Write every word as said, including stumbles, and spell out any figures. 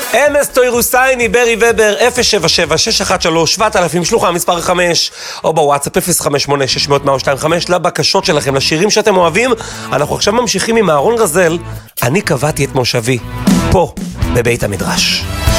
אמס טוירוסייני, ברי ובר, אפס שבע שבע שש אחת שלוש שבעת אלפים, שלוחה מספר חמש, או בוואטסאפ אפס חמש שמונה שש מאות מאה שתיים חמש, לבקשות שלכם, לשירים שאתם אוהבים. אנחנו עכשיו ממשיכים עם אהרון רזל, אני קבעתי את מושבי, פה, בבית המדרש.